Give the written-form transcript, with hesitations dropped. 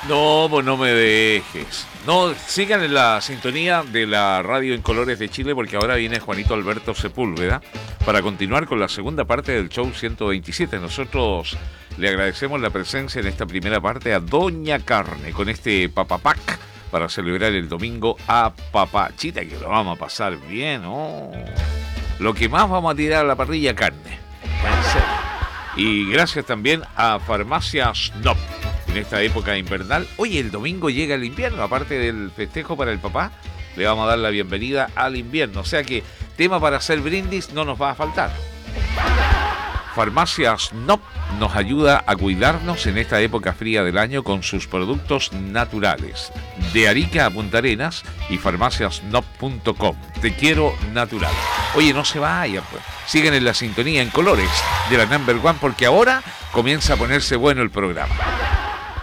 No, pues no me dejes. No, sigan en la sintonía de la radio en Colores de Chile porque ahora viene Juanito Alberto Sepúlveda para continuar con la segunda parte del show 127. Nosotros le agradecemos la presencia en esta primera parte a Doña Carne con este papapac para celebrar el domingo a Papachita, que lo vamos a pasar bien, ¿no? Lo que más vamos a tirar a la parrilla, carne. En serio. Y gracias también a Farmacia Snob. En esta época invernal, oye, el domingo llega el invierno, aparte del festejo para el papá, le vamos a dar la bienvenida al invierno, o sea que tema para hacer brindis no nos va a faltar. Farmacia Snob nos ayuda a cuidarnos en esta época fría del año con sus productos naturales. De Arica a Punta Arenas y farmaciasnob.com. Te quiero natural. Oye, no se vayan, pues. Sigan en la sintonía en Colores de la Number One porque ahora comienza a ponerse bueno el programa.